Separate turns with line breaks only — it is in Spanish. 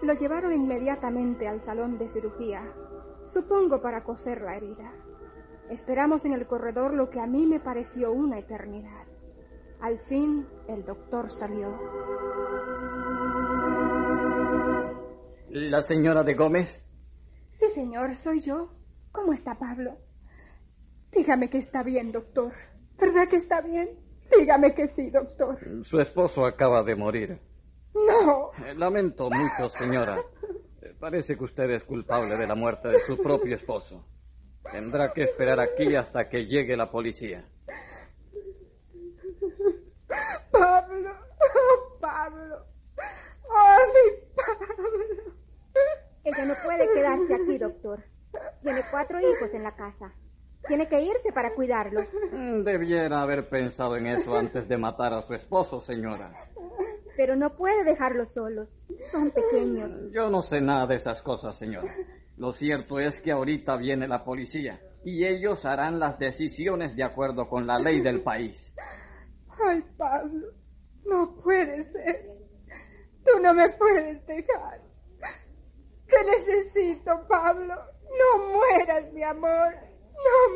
Lo llevaron inmediatamente al salón de cirugía, supongo para coser la herida. Esperamos en el corredor lo que a mí me pareció una eternidad. Al fin, el doctor salió.
¿La señora de Gómez?
Sí, señor, soy yo. ¿Cómo está Pablo? Dígame que está bien, doctor. ¿Verdad que está bien? Dígame que sí, doctor.
Su esposo acaba de morir.
¡No!
Lamento mucho, señora. Parece que usted es culpable de la muerte de su propio esposo. Tendrá que esperar aquí hasta que llegue la policía.
Pablo, oh, Pablo. ¡Oh, mi Pablo!
Ella no puede quedarse aquí, doctor. Tiene 4 hijos en la casa. Tiene que irse para cuidarlos.
Debiera haber pensado en eso antes de matar a su esposo, señora.
Pero no puede dejarlos solos. Son pequeños.
Yo no sé nada de esas cosas, señora. Lo cierto es que ahorita viene la policía y ellos harán las decisiones de acuerdo con la ley del país.
Ay, Pablo, no puede ser. Tú no me puedes dejar. Te necesito, Pablo. No mueras, mi amor. No